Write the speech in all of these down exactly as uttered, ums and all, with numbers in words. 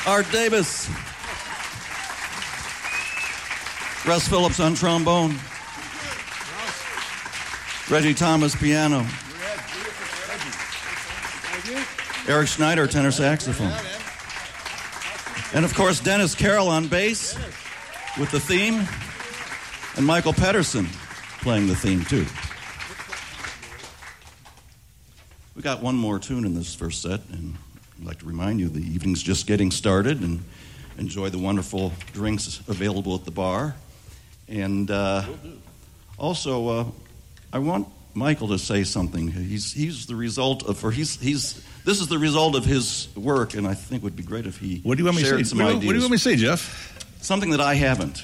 Art Davis. Russ Phillips on trombone. Reggie Thomas, piano. Eric Schneider, tenor saxophone. And of course, Dennis Carroll on bass with the theme. And Michael Pedersen playing the theme, too. We got one more tune in this first set, and I'd like to remind you the evening's just getting started, and enjoy the wonderful drinks available at the bar. And uh, also, uh, I want Michael to say something. He's he's the result of, or he's he's this is the result of his work, and I think it would be great if he what do you want me shared to say? some what, ideas. What do you want me to say, Jeff? Something that I haven't.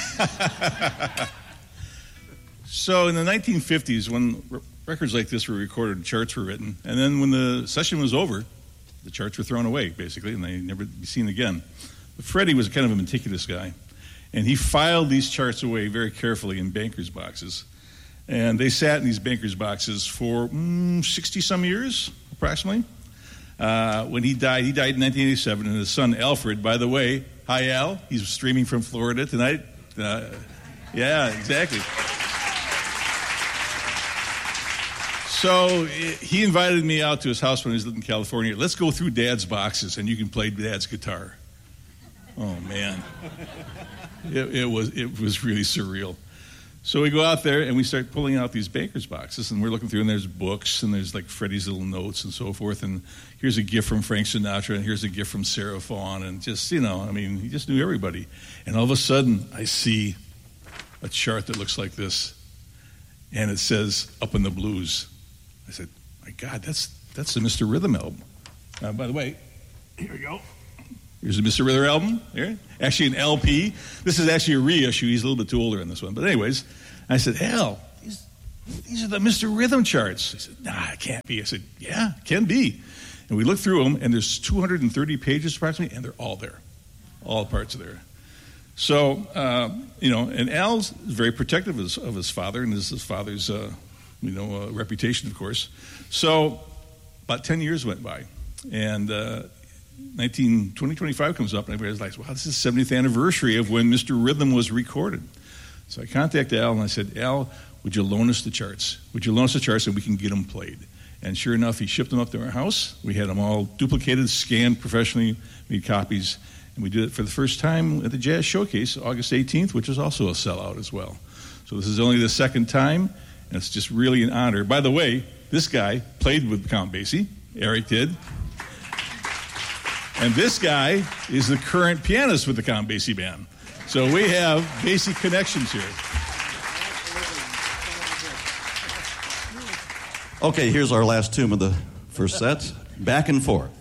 So in the nineteen fifties, when r- records like this were recorded, charts were written, and then when the session was over, the charts were thrown away, basically, and they'd never be seen again. But Freddie was kind of a meticulous guy, and he filed these charts away very carefully in banker's boxes. And they sat in these banker's boxes for mm, sixty-some years, approximately. Uh, when he died, he died in nineteen eighty-seven, and his son, Alfred, by the way, hi, Al, he's streaming from Florida tonight. Uh, yeah, exactly. So he invited me out to his house when he was living in California. Let's go through Dad's boxes, and you can play Dad's guitar. Oh, man. It, it was it was really surreal. So we go out there, and we start pulling out these banker's boxes, and we're looking through, and there's books, and there's like Freddie's little notes and so forth, and here's a gift from Frank Sinatra, and here's a gift from Sarah Vaughan, and just, you know, I mean, he just knew everybody. And all of a sudden, I see a chart that looks like this, and it says, Up in the Blues. I said, my God, that's that's the Mister Rhythm album. Uh, by the way, here we go. Here's the Mister Rhythm album. Here, actually an L P. This is actually a reissue. He's a little bit too older on this one. But anyways, I said, Al, these, these are the Mister Rhythm charts. He said, nah, it can't be. I said, yeah, it can be. And we looked through them, and there's two hundred thirty pages approximately, and they're all there. All parts are there. So, uh, you know, and Al's very protective of his, of his father, and his, his father's, uh, you know, uh, reputation, of course. So about ten years went by, and uh, nineteen, twenty twenty-five comes up, and everybody's like, wow, this is the seventieth anniversary of when Mister Rhythm was recorded. So I contacted Al, and I said, Al, would you loan us the charts? Would you loan us the charts so we can get them played? And sure enough, he shipped them up to our house. We had them all duplicated, scanned professionally, made copies, and we did it for the first time at the Jazz Showcase, August eighteenth, which was also a sellout as well. So this is only the second time, and it's just really an honor. By the way, this guy played with Count Basie. Eric did. And this guy is the current pianist with the Count Basie Band. So we have Basie connections here. Okay, here's our last tune of the first set. Back and Forth.